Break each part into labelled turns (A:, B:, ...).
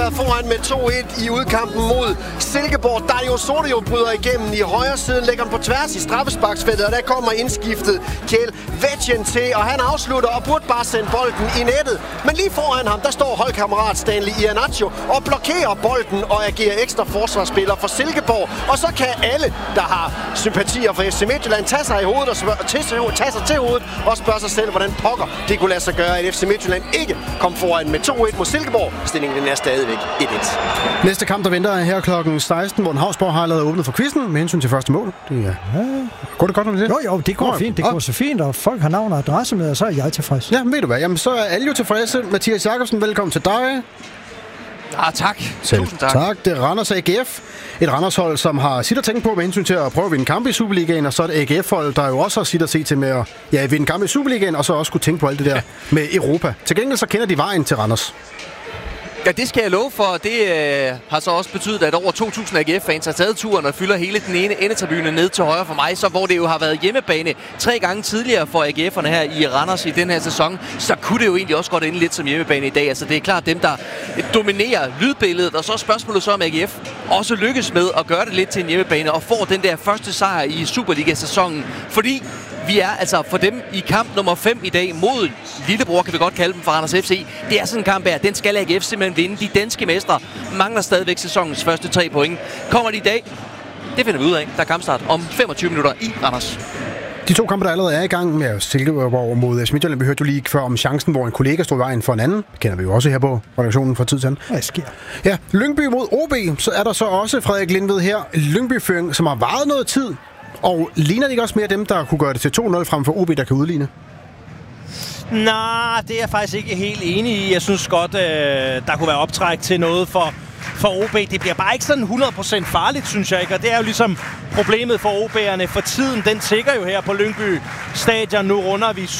A: Foran med 2-1 i udkampen mod Silkeborg. Dario Sordio bryder igennem i højre siden, lægger den på tværs i straffesparksfeltet, og der kommer indskiftet Kjell Vetjen til, og han afslutter og burde bare sende bolden i nettet. Men lige foran ham, der står holdkammerat Stanley Iheanacho og blokerer bolden og agerer ekstra forsvarsspiller for Silkeborg. Og så kan alle, der har sympatier for FC Midtjylland, tage sig i hovedet og tage sig til hovedet og spørge sig selv, hvordan pokker det kunne lade sig gøre, at FC Midtjylland ikke kom foran med 2-1 mod Silkeborg. Stillingen er stadigvæk 1-1.
B: Næste kamp, der venter her klokken 16, hvor Havsborg har allerede åbnet for quizzen med hensyn til første mål. Går det godt med det?
C: Jo, det går fint. Det går så fint, og folk har navn og adresse med, og så er jeg tilfreds.
B: Ja, ved du hvad? Jamen, så er alle jo tilfredse. Mathias Jakobsen, velkommen til dig.
D: Tak.
B: Tusind tak. Det er Randers AGF. Et Randers-hold, som har sit at tænke på med hensyn til at prøve at vinde kampe i Superligaen, og så et AGF-hold, der jo også har sit at se til med at vinde kampe i Superligaen, og så også kunne tænke på alt det der med Europa. Til gengæld så kender de vejen til Randers.
D: Ja, det skal jeg love for. Det har så også betydet, at over 2.000 AGF-fans har taget turen og fylder hele den ene endetribune ned til højre for mig, så hvor det jo har været hjemmebane 3 gange tidligere for AGF'erne her i Randers i den her sæson, så kunne det jo egentlig også godt ende lidt som hjemmebane i dag. Altså det er klart dem, der dominerer lydbilledet, og så er spørgsmålet så, om AGF også lykkes med at gøre det lidt til en hjemmebane og får den der første sejr i Superliga-sæsonen, fordi vi er altså for dem i kamp nummer 5 i dag mod lillebror, kan vi godt kalde dem, for Randers FC. Det er sådan en kamp her. Den skal AGF simpelthen vinde. De danske mestre mangler stadigvæk sæsonens første 3 point. Kommer de i dag? Det finder vi ud af. Der er kampstart om 25 minutter i Randers.
B: De 2 kampe, der allerede er i gang med Silkeborg mod FC Midtjylland, vi hørte jo lige før om chancen, hvor en kollega stod i vejen for en anden. Det kender vi jo også her på redaktionen fra tid til anden.
C: Hvad sker?
B: Ja, Lyngby mod OB, så er der så også Frederik Lindved her. Lyngby-føring, som har varet noget tid. Og ligner det ikke også mere dem, der kunne gøre det til 2-0 frem for OB, der kan udligne?
E: Nej, det er jeg faktisk ikke helt enig i. Jeg synes godt, der kunne være optræk til noget for OB. Det bliver bare ikke sådan 100% farligt, synes jeg ikke. Og det er jo ligesom problemet for OB'erne. For tiden, den tikker jo her på Lyngby Stadion. Nu runder vi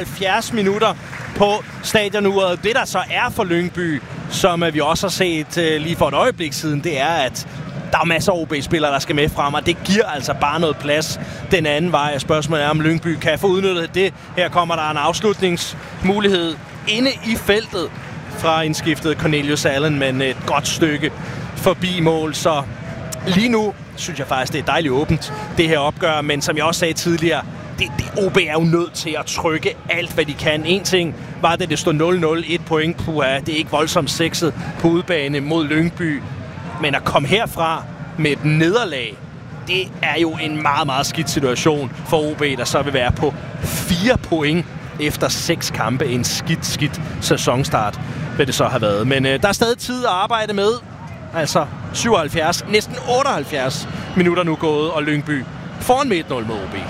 E: 77 minutter på stadionuret. Det, der så er for Lyngby, som vi også har set lige for et øjeblik siden, det er, at der er masser af OB-spillere, der skal med frem, og det giver altså bare noget plads den anden vej. Spørgsmålet er, om Lyngby kan få udnyttet det. Her kommer der en afslutningsmulighed inde i feltet fra indskiftet Cornelius Allen, men et godt stykke forbi mål. Så lige nu synes jeg faktisk, det er dejligt åbent, det her opgør. Men som jeg også sagde tidligere, OB er jo nødt til at trykke alt, hvad de kan. En ting var, det stod 0-0, 1 point. Puha, det er ikke voldsomt sexet på udebane mod Lyngby. Men at komme herfra med et nederlag, det er jo en meget, meget skidt situation for OB, der så vil være på 4 point efter 6 kampe. En skidt sæsonstart vil det så have været. Men der er stadig tid at arbejde med. Altså 77, næsten 78 minutter nu gået, og Lyngby foran med 1-0 mod OB.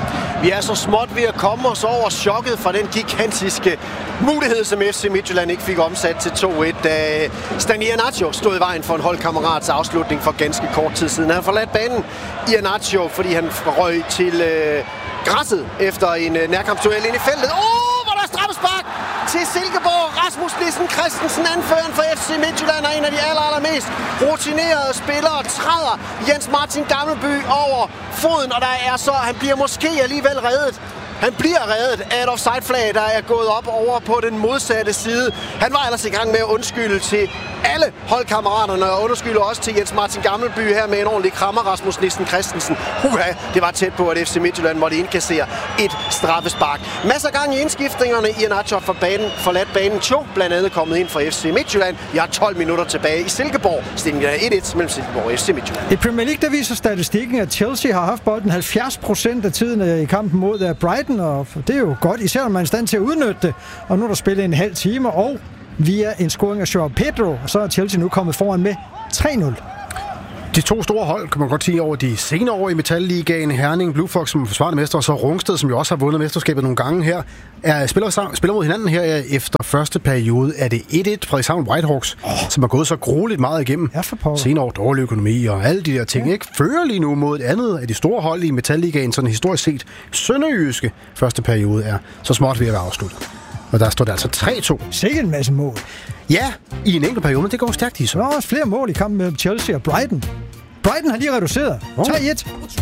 A: Vi er så småt ved at komme os over chokket fra den gigantiske mulighed, som FC Midtjylland ikke fik omsat til 2-1, da Stanley Iheanacho stod i vejen for en holdkammerats afslutning for ganske kort tid siden. Han har forladt banen, Iheanacho, fordi han røg til græsset efter en nærkampsduel ind i feltet. Hvor der er straffespark til Silkeborg. Rasmus Nissen Christensen, anføreren for FC Midtjylland, er en af de allermest rutinerede spillere, træder Jens Martin Gammelby over foden, og han bliver måske alligevel reddet. Han bliver reddet af et offside-flag, der er gået op over på den modsatte side. Han var ellers i gang med at undskylde til alle holdkammeraterne, og undskylder også til Jens Martin Gammelby her med en ordentlig krammer, Rasmus Nissen Christensen. Det var tæt på, at FC Midtjylland måtte indkassere et straffespark. Masser af gang i indskiftringerne. Iheanacho forladt banen. Cho blandt andet kommet ind for FC Midtjylland. Jeg har 12 minutter tilbage i Silkeborg. Stillingen er 1-1 mellem Silkeborg og FC Midtjylland.
C: I Premier League, der viser statistikken, at Chelsea har haft bolden 70% af tiden i kampen mod Brighton, og det er jo godt, især når man er i stand til at udnytte det. Og nu er der spillet en halv time, og via en scoring af Joao Pedro, så er Chelsea nu kommet foran med 3-0.
B: De 2 store hold, kan man godt sige, over de senere år i Metal-ligaen. Herning, Blue Fox som forsvarende mester, og så Rungsted, som jo også har vundet mesterskabet nogle gange her, spiller mod hinanden her efter første periode. Er det 1-1 Frederikshavn Whitehawks, som har gået så grueligt meget igennem. Senere år dårlig økonomi og alle de der ting, ikke? Fører lige nu mod et andet af de store hold i Metal-ligaen, sådan historisk set. Sønderjyske første periode er så småt ved at være afsluttet. Og der står der altså 3-2.
C: Sikkert en masse mål.
B: Ja, i en enkelt periode, men det går stærkt i så.
C: Der er også flere mål i kampen med Chelsea og Brighton. Brighton har lige reduceret. 3-1.